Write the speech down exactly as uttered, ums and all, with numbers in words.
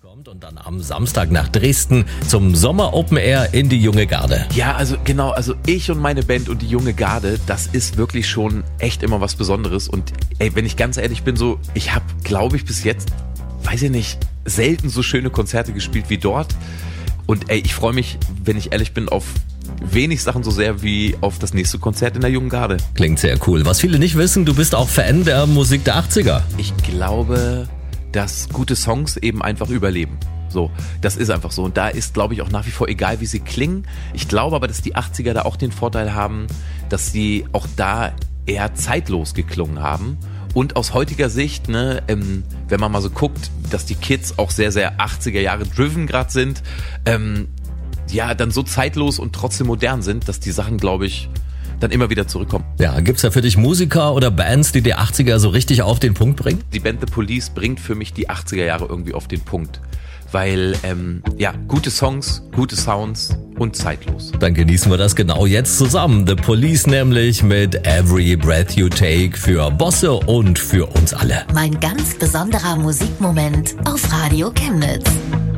Kommt und dann am Samstag nach Dresden zum Sommer Open Air in die Junge Garde. Ja, also genau, also ich und meine Band und die Junge Garde, das ist wirklich schon echt immer was Besonderes. Und ey, wenn ich ganz ehrlich bin, so, ich habe, glaube ich, bis jetzt, weiß ich nicht, selten so schöne Konzerte gespielt wie dort. Und ey, ich freue mich, wenn ich ehrlich bin, auf wenig Sachen so sehr wie auf das nächste Konzert in der Jungen Garde. Klingt sehr cool. Was viele nicht wissen, du bist auch Fan der Musik der achtziger. Ich glaube, dass gute Songs eben einfach überleben. So, das ist einfach so. Und da ist, glaube ich, auch nach wie vor egal, wie sie klingen. Ich glaube aber, dass die achtziger da auch den Vorteil haben, dass sie auch da eher zeitlos geklungen haben. Und aus heutiger Sicht, ne, ähm, wenn man mal so guckt, dass die Kids auch sehr, sehr achtziger Jahre driven gerade sind, ähm, ja, dann so zeitlos und trotzdem modern sind, dass die Sachen, glaube ich, dann immer wieder zurückkommen. Ja, gibt's da für dich Musiker oder Bands, die die achtziger so richtig auf den Punkt bringen? Die Band The Police bringt für mich die achtziger Jahre irgendwie auf den Punkt. Weil, ähm, ja, gute Songs, gute Sounds und zeitlos. Dann genießen wir das genau jetzt zusammen. The Police nämlich mit Every Breath You Take für Bosse und für uns alle. Mein ganz besonderer Musikmoment auf Radio Chemnitz.